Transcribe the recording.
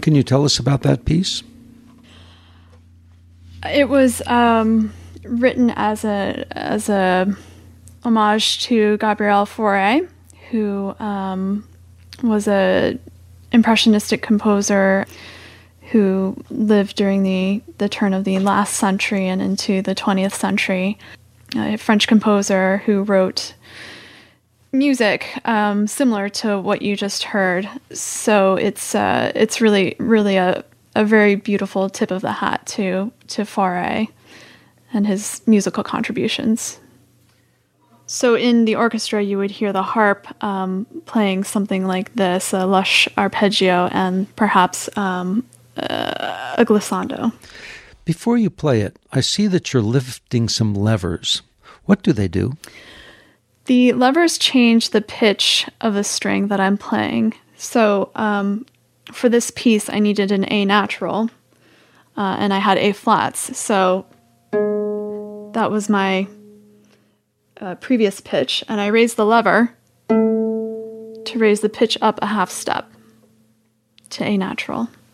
Can you tell us about that piece? It was written as a homage to Gabriel Fauré, who was a impressionistic composer who lived during the turn of the last century and into the 20th century. A French composer who wrote music similar to what you just heard. So it's really a very beautiful tip of the hat to Fauré and his musical contributions. So in the orchestra, you would hear the harp playing something like this, a lush arpeggio, and perhaps a glissando. Before you play it, I see that you're lifting some levers. What do they do? The levers change the pitch of the string that I'm playing. So for this piece, I needed an A natural, and I had A flats. So that was my previous pitch, and I raised the lever to raise the pitch up a half step to A natural.